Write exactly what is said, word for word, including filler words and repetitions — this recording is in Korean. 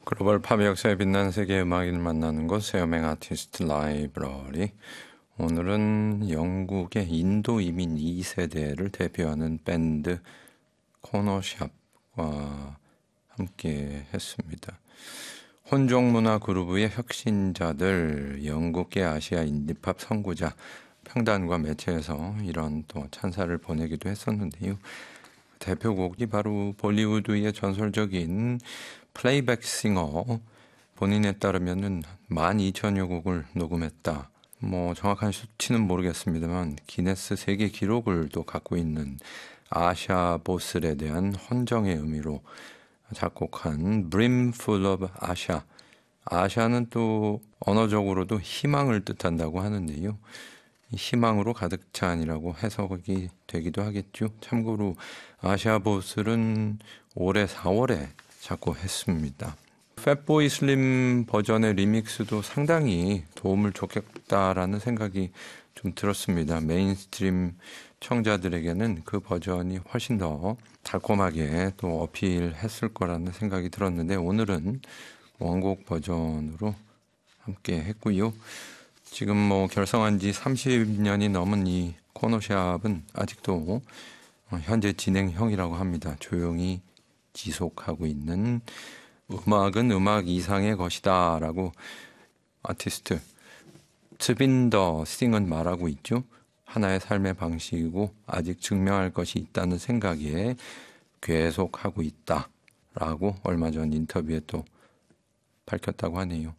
글로벌 팝 역사에 빛난 세계 음악인을 만나는 곳 세어맹 아티스트 라이브러리. 오늘은 영국의 인도 이민 이 세대를 대표하는 밴드 코너샵과 함께 했습니다. 혼종문화 그루브의 혁신자들, 영국계 아시아 인디팝 선구자, 평단과 매체에서 이런 또 찬사를 보내기도 했었는데요. 대표곡이 바로 볼리우드의 전설적인 플레이백 싱어, 본인에 따르면은 만 이천여 곡을 녹음했다. 뭐 정확한 수치는 모르겠습니다만 기네스 세계 기록을 또 갖고 있는 아샤 보슬에 대한 헌정의 의미로 작곡한 Brim Full of Asha. 아샤는 또 언어적으로도 희망을 뜻한다고 하는데요. 희망으로 가득 찬이라고 해석이 되기도 하겠죠. 참고로 아샤 보슬은 올해 사월에 작곡했습니다. 팻보이 슬림 버전의 리믹스도 상당히 도움을 줬겠다라는 생각이 좀 들었습니다. 메인스트림 청자들에게는 그 버전이 훨씬 더 달콤하게 또 어필했을 거라는 생각이 들었는데 오늘은 원곡 버전으로 함께 했고요. 지금 뭐 결성한 지 삼십 년이 넘은 이 코너샵은 아직도 현재 진행형이라고 합니다. 조용히 지속하고 있는 음악은 음악 이상의 것이다 라고 아티스트 트빈더 싱은 말하고 있죠. 하나의 삶의 방식이고 아직 증명할 것이 있다는 생각에 계속하고 있다 라고 얼마 전 인터뷰에 또 밝혔다고 하네요.